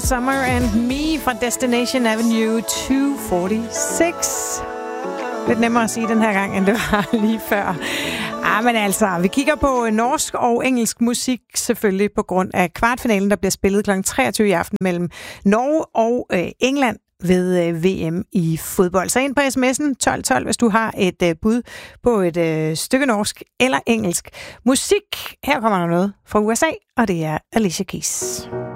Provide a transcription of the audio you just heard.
Summer and Me fra Destination Avenue 246. Lidt nemmere at sige den her gang, end det var lige før. Men altså, vi kigger på norsk og engelsk musik, selvfølgelig på grund af kvartfinalen, der bliver spillet kl. 23 i aften mellem Norge og England ved VM i fodbold. Så ind på sms'en 1212, hvis du har et bud på et stykke norsk eller engelsk musik. Her kommer der noget fra USA, og det er Alicia Keys.